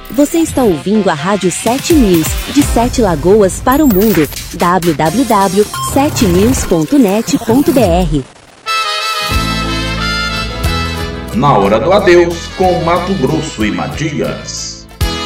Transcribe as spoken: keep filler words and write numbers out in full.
Você está ouvindo a Rádio sete News, de Sete Lagoas para o mundo. w w w ponto sete news ponto net ponto b r. Na hora do adeus, com Mato Grosso e Matias.